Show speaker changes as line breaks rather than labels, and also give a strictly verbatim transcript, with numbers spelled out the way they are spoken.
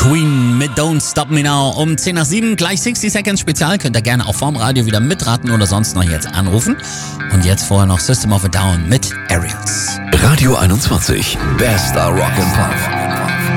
Queen mit Don't Stop Me Now um zehn nach sieben, gleich sixty Seconds Spezial. Könnt ihr gerne auch vorm Radio wieder mitraten oder sonst noch jetzt anrufen. Und jetzt vorher noch System of a Down mit Aerials.
Radio einundzwanzig, bester Rock and Pop.